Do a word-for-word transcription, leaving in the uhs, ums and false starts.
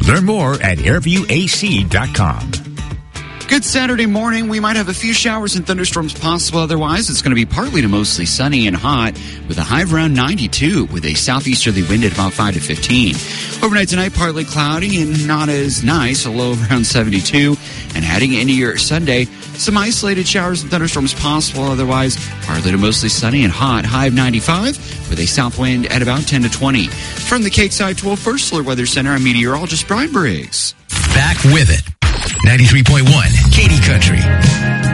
Learn more at airview a c dot com. Good Saturday morning. We might have a few showers and thunderstorms possible. Otherwise, it's going to be partly to mostly sunny and hot with a high of around ninety-two with a southeasterly wind at about five to fifteen. Overnight tonight, partly cloudy and not as nice, a low of around seventy-two. And heading into your Sunday, some isolated showers and thunderstorms possible. Otherwise, partly to mostly sunny and hot, high of ninety-five with a south wind at about ten to twenty. From the Cakeside twelve First Alert Weather Center, I'm meteorologist Brian Briggs. Back with it. ninety-three point one, Katy Country.